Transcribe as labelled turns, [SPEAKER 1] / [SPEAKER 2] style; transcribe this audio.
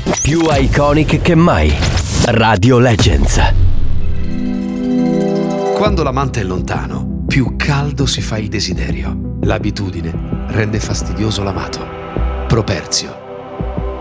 [SPEAKER 1] Più iconic che mai. Radio Legends.
[SPEAKER 2] Quando l'amante è lontano, più caldo si fa il desiderio. L'abitudine rende fastidioso l'amato. Properzio.